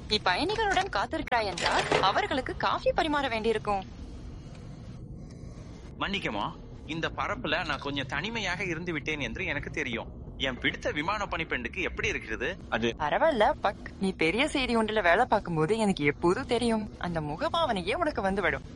நீ பயணிகளுடன் காத்திருக்கிறாய் என்றால் அவர்களுக்கு காஃபி பரிமாற வேண்டியிருக்கும். மன்னிக்குமா, இந்த பரப்புல நான் கொஞ்சம் தனிமையாக இருந்து விட்டேன் என்று எனக்கு தெரியும். என் பிடித்த விமான பணிப்பெண்டுக்கு எப்படி இருக்கிறது? அது பரவாயில்ல பக், நீ பெரிய செய்தி ஒன்றுல வேலை பார்க்கும் போது எனக்கு எப்போதும் தெரியும், அந்த முகபாவனையே உனக்கு வந்து விடும்.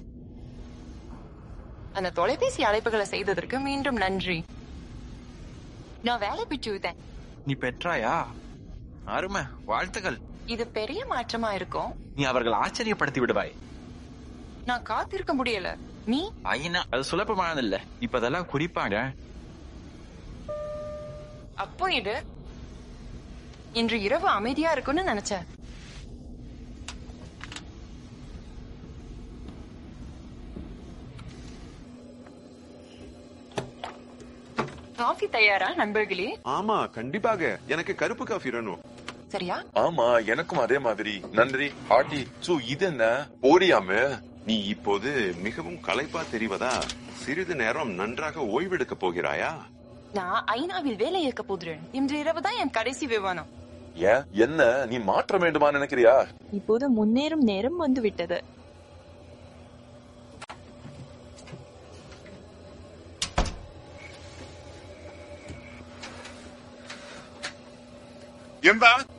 அந்த தொலைபேசி அழைப்புகளை செய்ததற்கு மீண்டும் நன்றி. நான் வேலை பிடிச்சுட்டேன். நீ பெற்றாயா? அருமை, வாழ்த்துகள். இது பெரிய மாற்றமா இருக்கும். நீ அவர்கள் ஆச்சரியப்படுத்தி விடுவாய். நான் காத்திருக்க முடியல. நீ ஐயா, அது சுலபமானதில்ல. இப்ப அதெல்லாம் குறிப்பாக அப்போ இது இன்று இரவு அமைதியா இருக்கும்னு நினைச்சேன். காஃபி தயாரா நண்பர்களே? ஆமா, கண்டிப்பாக. எனக்கு கருப்பு காஃபி வேணும். சரியா? ஆமா, எனக்கும் அதே மாதிரி. நன்றி ஹார்டி. இது என்ன போடியாம? நீ இப்போது மிகவும் களைப்பா தெரிவதா? சிறிது நேரம் நன்றாக ஓய்வெடுக்க போகிறாயா? நான் ஐநாவில் வேலை இருக்க போகிறேன். இன்று இரவு தான் என் கடைசி விமானம். ஏன், என்ன நீ மாற்ற வேண்டுமா நினைக்கிறியா? இப்போது முன்னேறும் நேரம் வந்துவிட்டது. ಎಂಬ